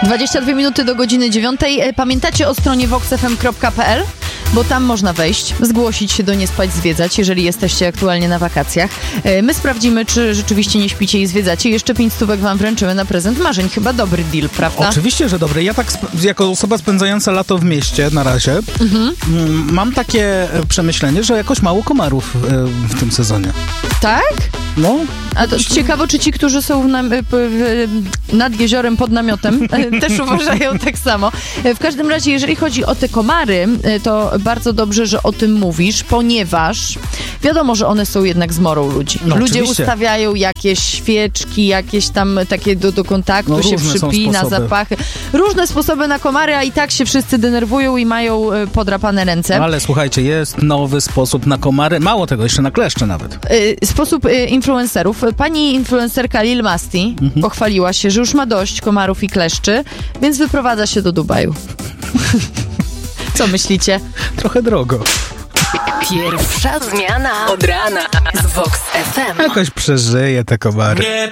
22 minuty do godziny 9. Pamiętacie o stronie voxfm.pl? Bo tam można wejść, zgłosić się do Nie Spać Zwiedzać, jeżeli jesteście aktualnie na wakacjach. My sprawdzimy, czy rzeczywiście nie śpicie i zwiedzacie. Jeszcze 5 stówek wam wręczymy na prezent marzeń. Chyba dobry deal, prawda? Oczywiście, że dobry. Ja tak jako osoba spędzająca lato w mieście na razie mam takie przemyślenie, że jakoś mało komarów w tym sezonie. Tak? No. A to ciekawo, czy ci, którzy są nad jeziorem pod namiotem, też uważają tak samo. W każdym razie, jeżeli chodzi o te komary, to bardzo dobrze, że o tym mówisz, ponieważ wiadomo, że one są jednak zmorą ludzi. No, ludzie oczywiście. Ustawiają jakieś świeczki, jakieś tam takie do kontaktu, się przypina, zapachy. Różne sposoby na komary, a i tak się wszyscy denerwują i mają podrapane ręce. Ale słuchajcie, jest nowy sposób na komary. Mało tego, jeszcze na kleszcze nawet. Sposób influencerów. Pani influencerka Lil Masti pochwaliła się, że już ma dość komarów i kleszczy, więc wyprowadza się do Dubaju. Co myślicie? Trochę drogo. Pierwsza zmiana od rana z Vox FM. Jakoś przeżyje te komary.